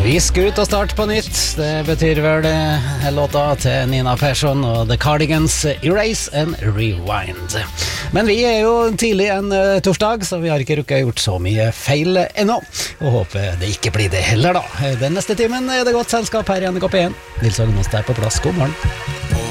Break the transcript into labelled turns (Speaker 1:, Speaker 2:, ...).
Speaker 1: Vi skal ut og starte på nytt. Det betyr vel låta til Nina Persson og The Cardigans, Erase and Rewind. Men vi jo tidlig en torsdag, så vi har ikke rukket gjort så mye feil ennå. Og håper det ikke blir det heller da. Den neste timen det godt selskap her i NRK P1. Nils Agnes der på plass, god morgen.